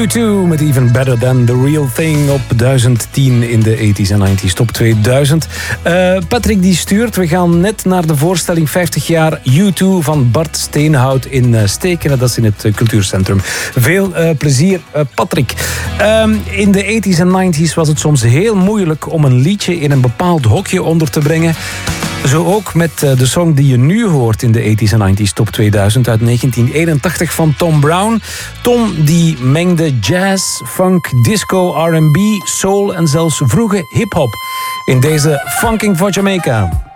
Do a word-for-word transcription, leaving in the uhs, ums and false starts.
U twee met Even Better Than The Real Thing op duizend tien in de tachtiger en negentiger top tweeduizend. Uh, Patrick die stuurt, we gaan net naar de voorstelling vijftig jaar U twee van Bart Steenhout in uh, Stekenen. Dat is in het uh, cultuurcentrum. Veel uh, plezier, uh, Patrick. Um, in de tachtig's en negenti's was het soms heel moeilijk om een liedje in een bepaald hokje onder te brengen. Zo ook met de song die je nu hoort in de tachtig's en negenti's top tweeduizend uit negentien eenentachtig van Tom Brown. Tom die mengde jazz, funk, disco, R en B, soul en zelfs vroege hip-hop in deze Funking for Jamaica.